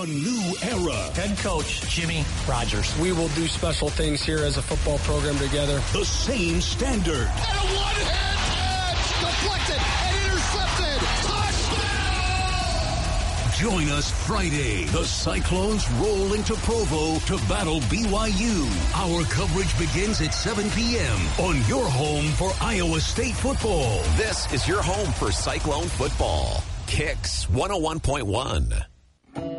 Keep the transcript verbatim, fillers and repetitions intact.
A new era. Head coach Jimmy Rogers. We will do special things here as a football program together. The same standard. And a one-hand catch. Deflected and intercepted. Touchdown! Join us Friday. The Cyclones roll into Provo to battle B Y U. Our coverage begins at seven p.m. on your home for Iowa State football. This is your home for Cyclone football. Kicks one oh one point one.